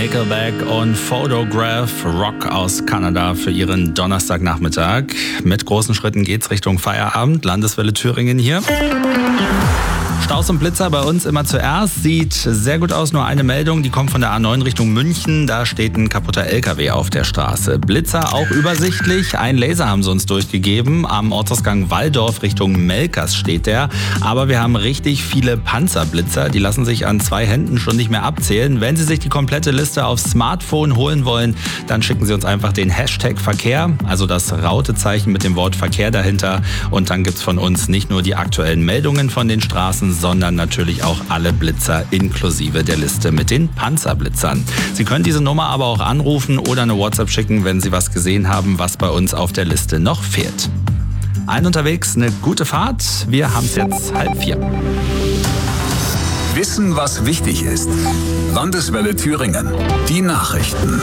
Nickelback und Photograph, Rock aus Kanada für ihren Donnerstagnachmittag. Mit großen Schritten geht's Richtung Feierabend. Landeswelle Thüringen hier. Staus und Blitzer bei uns immer zuerst. Sieht sehr gut aus, nur eine Meldung, die kommt von der A9 Richtung München. Da steht ein kaputter LKW auf der Straße. Blitzer auch übersichtlich. Ein Laser haben sie uns durchgegeben. Am Ortsausgang Walldorf Richtung Melkers steht der. Aber wir haben richtig viele Panzerblitzer. Die lassen sich an 2 Händen schon nicht mehr abzählen. Wenn Sie sich die komplette Liste aufs Smartphone holen wollen, dann schicken Sie uns einfach den Hashtag Verkehr, also das Rautezeichen mit dem Wort Verkehr dahinter. Und dann gibt's von uns nicht nur die aktuellen Meldungen von den Straßen, sondern natürlich auch alle Blitzer inklusive der Liste mit den Panzerblitzern. Sie können diese Nummer aber auch anrufen oder eine WhatsApp schicken, wenn Sie was gesehen haben, was bei uns auf der Liste noch fehlt. Allen unterwegs eine gute Fahrt. Wir haben es jetzt 3:30. Wissen, was wichtig ist. Landeswelle Thüringen. Die Nachrichten.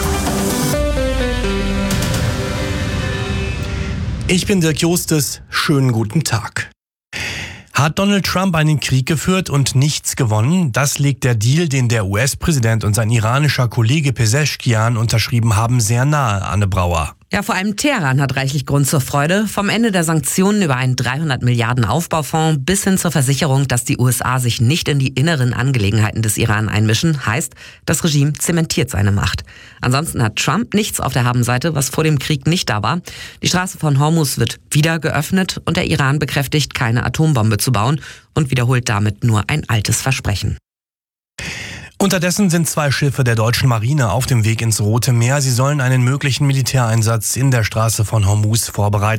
Ich bin Dirk Jostes. Schönen guten Tag. Hat Donald Trump einen Krieg geführt und nichts gewonnen? Das legt der Deal, den der US-Präsident und sein iranischer Kollege Pezeshkian unterschrieben haben, sehr nahe, Anne Brauer. Ja, vor allem Teheran hat reichlich Grund zur Freude. Vom Ende der Sanktionen über einen 300 Milliarden Aufbaufonds bis hin zur Versicherung, dass die USA sich nicht in die inneren Angelegenheiten des Iran einmischen, heißt, das Regime zementiert seine Macht. Ansonsten hat Trump nichts auf der Habenseite, was vor dem Krieg nicht da war. Die Straße von Hormuz wird wieder geöffnet und der Iran bekräftigt, keine Atombombe zu bauen und wiederholt damit nur ein altes Versprechen. Unterdessen sind 2 Schiffe der deutschen Marine auf dem Weg ins Rote Meer. Sie sollen einen möglichen Militäreinsatz in der Straße von Hormuz vorbereiten.